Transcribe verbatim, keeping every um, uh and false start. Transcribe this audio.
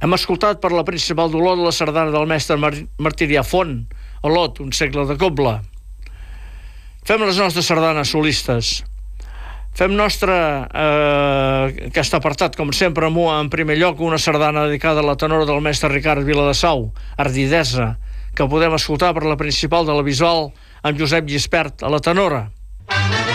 Hem escoltat per la principal d'Olot la sardana del mestre Martirià Font, Olot, un segle de cobla. Fem les nostres sardanes solistes. Fem nostre eh, aquest apartat, com sempre, en primer lloc, una sardana dedicada a la tenora del mestre Ricard Viladesau, Ardidesa, que podem escoltar per la principal de la Bisbal amb Josep Gispert a la tenora.